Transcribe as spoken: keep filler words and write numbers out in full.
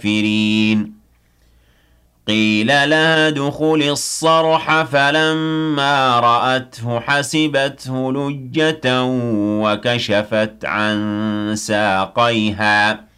الكافرين قيل لها ادخل الصرح فلما رأته حسبته لجة وكشفت عن ساقيها